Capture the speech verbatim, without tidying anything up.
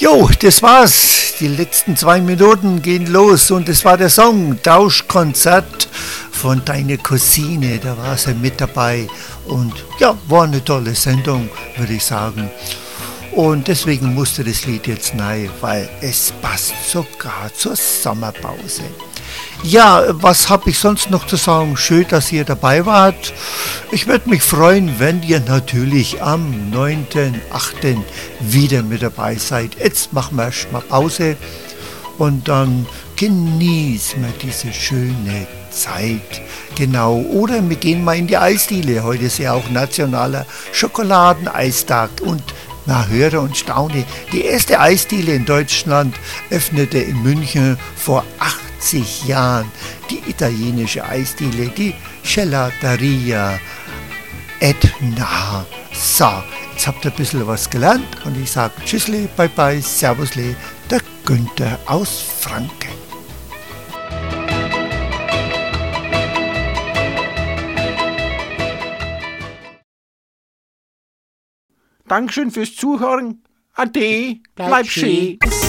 Jo, das war's. Die letzten zwei Minuten gehen los und das war der Song Tauschkonzert von Deine Cousine. Da war sie mit dabei und ja, war eine tolle Sendung, würde ich sagen. Und deswegen musste das Lied jetzt rein, weil es passt sogar zur Sommerpause. Ja, was habe ich sonst noch zu sagen? Schön, dass ihr dabei wart. Ich würde mich freuen, wenn ihr natürlich am neunten achten wieder mit dabei seid. Jetzt machen wir erstmal Pause und dann genießen wir diese schöne Zeit. Genau, oder wir gehen mal in die Eisdiele. Heute ist ja auch nationaler Schokoladeneistag und na, höre und staune. Die erste Eisdiele in Deutschland öffnete in München vor achtzig Jahren. Die italienische Eisdiele, die Gelateria Etna. So, jetzt habt ihr ein bisschen was gelernt und ich sage Tschüssle, bye bye, Servusle, der Günther aus Franken. Dankeschön fürs Zuhören. Ade, bleib, bleib schön.